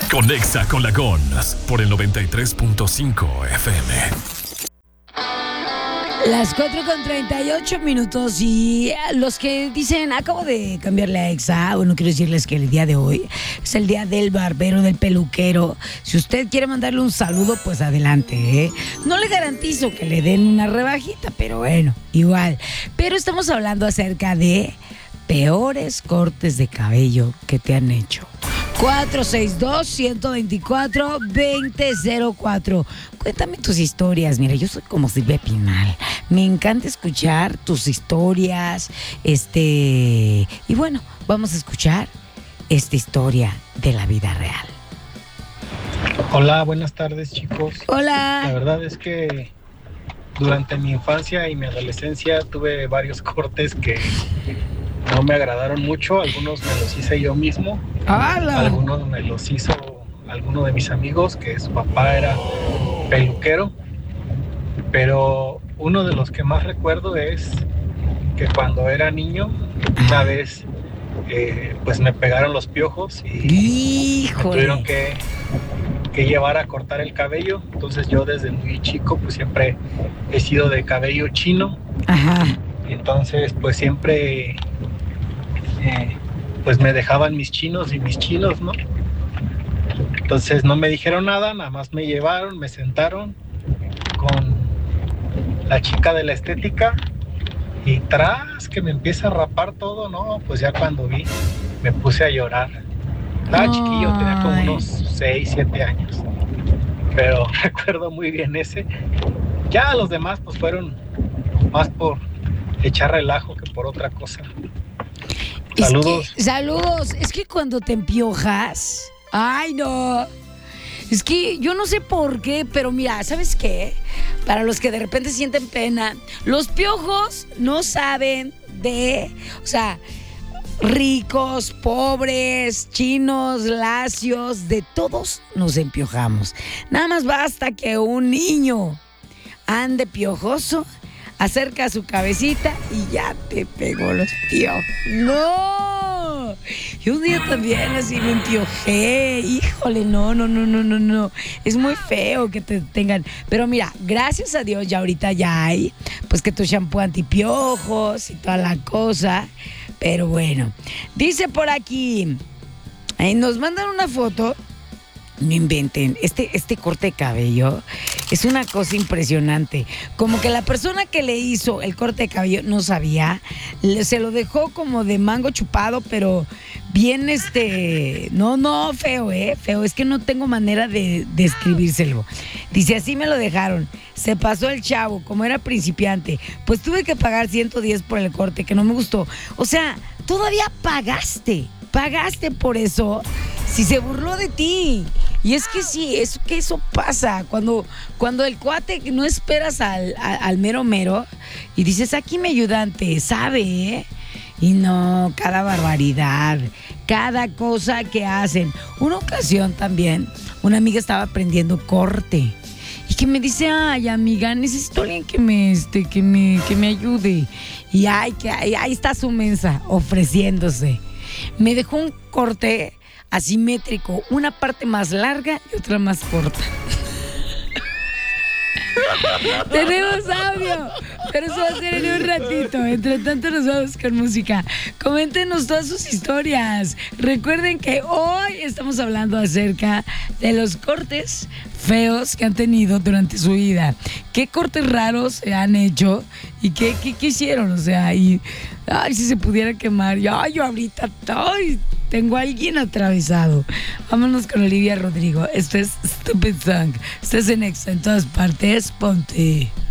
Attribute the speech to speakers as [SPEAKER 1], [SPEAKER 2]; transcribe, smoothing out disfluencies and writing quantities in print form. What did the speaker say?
[SPEAKER 1] Conexa con la GONS por el 93.5 FM.
[SPEAKER 2] Las 4:38 y los que dicen, acabo de cambiarle a Exa, bueno, quiero decirles que el día de hoy es el día del barbero, del peluquero. Si usted quiere mandarle un saludo, pues adelante, ¿eh? No le garantizo que le den una rebajita, pero bueno, igual. Pero estamos hablando acerca de peores cortes de cabello que te han hecho. 462-124-2004. Cuéntame tus historias. Mira, yo soy como Silvia Pinal. Me encanta escuchar tus historias. Y bueno, vamos a escuchar esta historia de la vida real.
[SPEAKER 3] Hola, buenas tardes, chicos.
[SPEAKER 2] Hola.
[SPEAKER 3] La verdad es que durante mi infancia y mi adolescencia tuve varios cortes que no me agradaron mucho. Algunos me los hice yo mismo.
[SPEAKER 2] ¡Hala!
[SPEAKER 3] Algunos me los hizo alguno de mis amigos, que su papá era peluquero. Pero uno de los que más recuerdo es que cuando era niño, una vez pues me pegaron los piojos y me tuvieron que llevar a cortar el cabello. Entonces yo desde muy chico pues siempre he sido de cabello chino.
[SPEAKER 2] Ajá.
[SPEAKER 3] Entonces pues siempre pues me dejaban mis chinos, ¿no? Entonces no me dijeron nada más me llevaron, me sentaron con la chica de la estética y tras que me empieza a rapar todo, ¿no? Pues ya cuando vi me puse a llorar. Estaba chiquillo, tenía como unos 6, 7 años, pero recuerdo muy bien ese. Ya los demás pues fueron más por echar relajo que por otra cosa. Saludos.
[SPEAKER 2] Saludos. Es que cuando te empiojas, ay no. Es que yo no sé por qué, pero mira, ¿sabes qué? Para los que de repente sienten pena, los piojos no saben o sea, ricos, pobres, chinos, lacios, de todos nos empiojamos. Nada más basta que un niño ande piojoso, acerca su cabecita y ya te pegó los piojos. ¡No! Yo un día también así me empiojé. Híjole, no. Es muy feo que te tengan. Pero mira, gracias a Dios ya ahorita ya hay, pues que tu shampoo antipiojos y toda la cosa. Pero bueno, dice por aquí, nos mandan una foto. No inventen, este corte de cabello es una cosa impresionante. Como que la persona que le hizo el corte de cabello no sabía, se lo dejó como de mango chupado, pero bien no, feo, feo, es que no tengo manera de describírselo. Dice, así me lo dejaron, se pasó el chavo, como era principiante, pues tuve que pagar 110 por el corte, que no me gustó. O sea, todavía pagaste por eso, si se burló de ti. Y es que sí, eso pasa cuando el cuate no esperas al mero y dices, aquí mi ayudante, ¿sabe? Y no, cada barbaridad, cada cosa que hacen. Una ocasión también, una amiga estaba aprendiendo corte y que me dice, ay amiga, necesito alguien que me ayude. Y ahí está su mensa ofreciéndose. Me dejó un corte asimétrico, una parte más larga y otra más corta. Tenemos audio, pero eso va a ser en un ratito. Entre tanto nos vamos con música. Coméntenos todas sus historias. Recuerden que hoy estamos hablando acerca de los cortes feos que han tenido durante su vida. ¿Qué cortes raros se han hecho? ¿Y qué hicieron? O sea, si se pudiera quemar. Yo ahorita tengo a alguien atravesado. Vámonos con Olivia Rodrigo. Esto es Stupid Song. Estás en Exa en todas partes. Ponte.